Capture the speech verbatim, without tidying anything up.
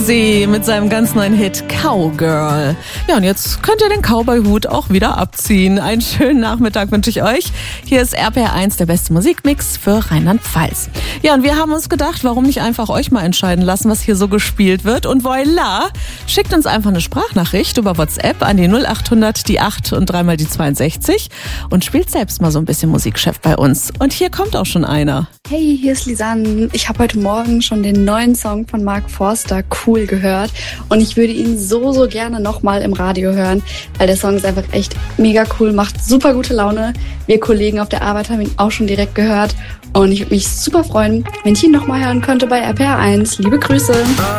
Halsey mit seinem ganz neuen Hit Cowgirl. Ja, und jetzt könnt ihr den Cowboy-Hut auch wieder abziehen. Einen schönen Nachmittag wünsche ich euch. Hier ist R P R eins, der beste Musikmix für Rheinland-Pfalz. Ja, und wir haben uns gedacht, warum nicht einfach euch mal entscheiden lassen, was hier so gespielt wird. Und voila, schickt uns einfach eine Sprachnachricht über WhatsApp an die null acht hundert, die acht und dreimal die zweiundsechzig und spielt selbst mal so ein bisschen Musikchef bei uns. Und hier kommt auch schon einer. Hey, hier ist Lisanne. Ich habe heute Morgen schon den neuen Song von Mark Forster, Cool, gehört. Und ich würde ihn so, so gerne nochmal im Radio hören, weil der Song ist einfach echt mega cool, macht super gute Laune. Wir Kollegen auf der Arbeit haben ihn auch schon direkt gehört. Und ich würde mich super freuen, wenn ich ihn nochmal hören könnte bei R P R eins. Liebe Grüße.